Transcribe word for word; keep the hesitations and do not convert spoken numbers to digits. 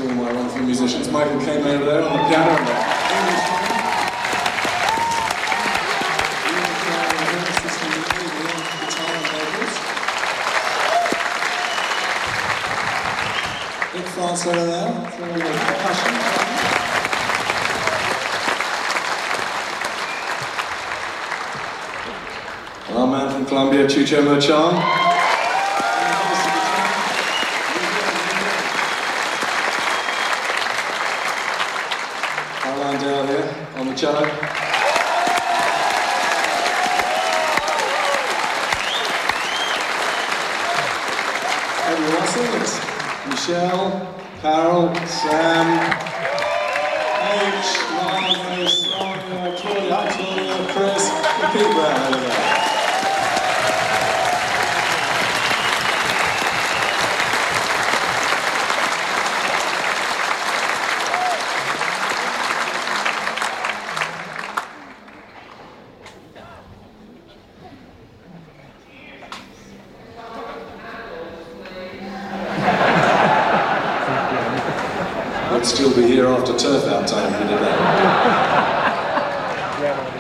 all my wonderful musicians. Michael came over there on the piano and the English horn. Guitar and vocals. Big France over there, for all the percussion. And our man from Colombia, Chucho Merchan. Caroline Dale here on the cello. Everyone sings. Michelle, Carol, Sam, H, Lana, Sonia, Claudia, Claudia, Chris, and Pete Brown over there. I'd still be here after turf out time if you did that.